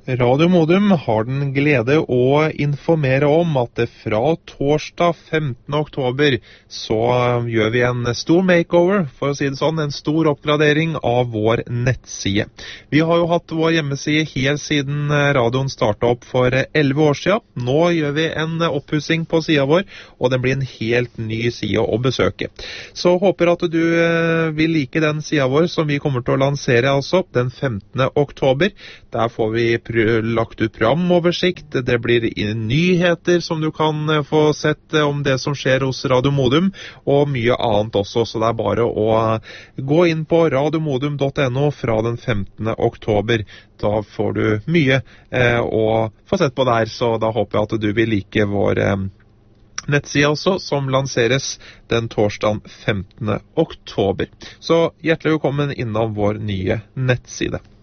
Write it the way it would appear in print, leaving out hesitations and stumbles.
Radio Modum har den glede å informere om at det fra torsdag 15. oktober så gjør vi en stor makeover, for å si det sånn, en stor oppgradering av vår nettside. Vi har jo hatt vår hjemmeside helt siden radioen startet opp for 11 år siden. Nå gjør vi en oppussing på siden vår, og det blir en helt ny side å besøke. Så håper at du vil like den siden vår som vi kommer til å lansere altså den 15. oktober. Der får vi lagt ut programoversikt, det blir nyheter som du kan få sett om det som skjer hos Radio Modum, og mye annet også, så det er bare å gå inn på radiomodum.no fra den 15. oktober. Da får du mye å få sett på der, så da håper jeg at du vil like vår nettside også, som lanseres den torsdagen 15. oktober. Så hjertelig velkommen innom vår nye nettside.